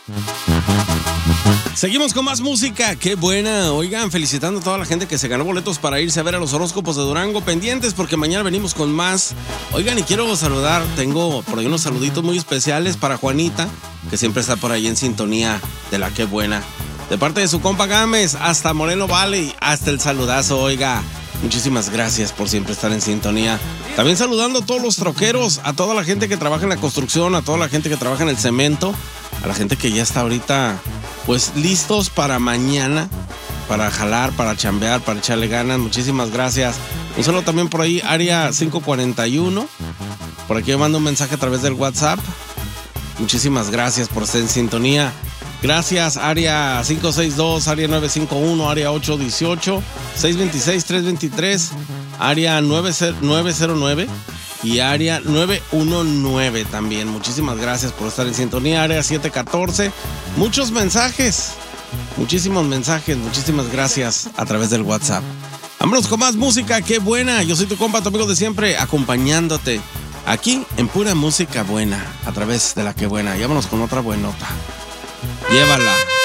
Seguimos con más música, qué buena. Oigan, felicitando a toda la gente que se ganó boletos para irse a ver a los horóscopos de Durango. Pendientes porque mañana venimos con más. Oigan, y quiero saludar, tengo por ahí unos saluditos muy especiales para Juanita, que siempre está por ahí en sintonía de la qué buena. De parte de su compa Gámez, hasta Moreno Valley, hasta el saludazo, oiga. Muchísimas gracias por siempre estar en sintonía. También saludando a todos los troqueros, a toda la gente que trabaja en la construcción, a toda la gente que trabaja en el cemento, a la gente que ya está ahorita, pues listos para mañana, para jalar, para chambear, para echarle ganas. Muchísimas gracias. Un saludo también por ahí, área 541. Por aquí me mando un mensaje a través del WhatsApp. Muchísimas gracias por estar en sintonía. Gracias, área 562, área 951, área 818, 626-323, área 909 y área 919 también. Muchísimas gracias por estar en sintonía. Área 714, muchos mensajes, muchísimos mensajes, muchísimas gracias a través del WhatsApp. Vámonos con más música, qué buena. Yo soy tu compa, tu amigo de siempre, acompañándote aquí en pura música buena, a través de la qué buena. Y vámonos con otra buenota. Llévala.